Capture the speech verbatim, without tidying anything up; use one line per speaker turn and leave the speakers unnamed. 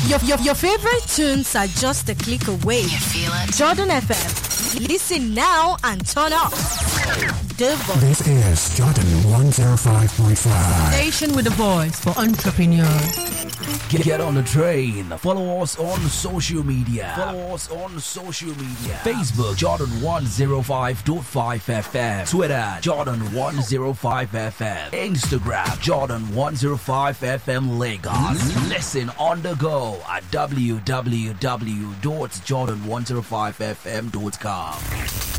Your, your, your favorite tunes are just a click away.
You feel it?
Jordan F M. Listen now and turn up. The voice.
This is Jordan one oh five point five.
Station with the voice for entrepreneurs.
Get, get on the train. Follow us on social media. Follow us on social media. Facebook, Jordan one oh five point five F M. Twitter, Jordan one oh five F M. Instagram, Jordan one oh five F M Lagos. Listen on the go at w w w dot jordan one oh five f m dot com.